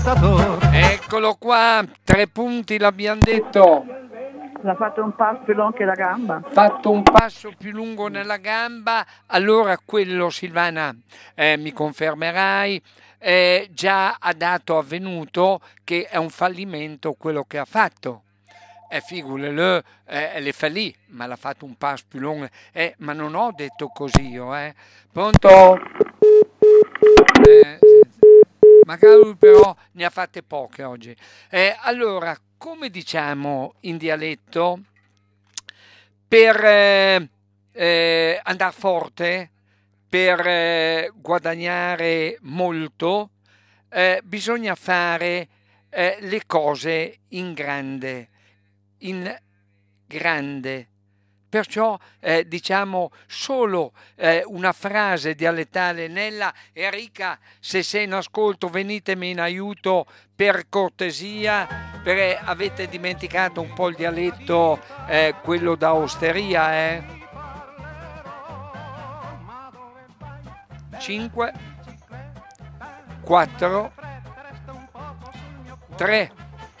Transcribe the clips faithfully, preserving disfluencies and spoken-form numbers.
Eccolo qua, tre punti l'abbiamo detto. L'ha fatto un passo più lungo che la gamba. Fatto un passo più lungo nella gamba, allora quello, Silvana, eh, mi confermerai, eh, già ha dato avvenuto che è un fallimento quello che ha fatto. Eh, figurale, eh, le fa lì, ma l'ha fatto un passo più lungo. Eh, ma non ho detto così io, eh. Pronto? Eh, magari lui però ne ha fatte poche oggi. Eh, allora, come diciamo in dialetto, per eh, eh, andare forte, per eh, guadagnare molto, eh, bisogna fare eh, le cose in grande, in grande. Perciò eh, diciamo solo eh, una frase dialettale: Nella, Enrica, se sei in ascolto venitemi in aiuto per cortesia, perché avete dimenticato un po' il dialetto, eh, quello da osteria, eh? cinque, quattro, tre,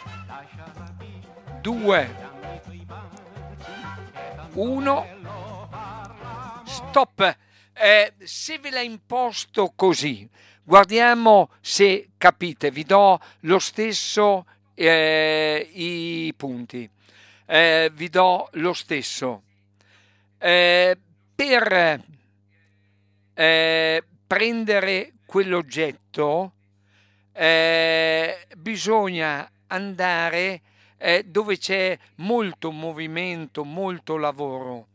due, uno, stop. Eh, se ve l'ha imposto così, guardiamo se capite, vi do lo stesso eh, i punti. Eh, vi do lo stesso. Eh, per eh, prendere quell'oggetto eh, bisogna andare eh, dove c'è molto movimento, molto lavoro.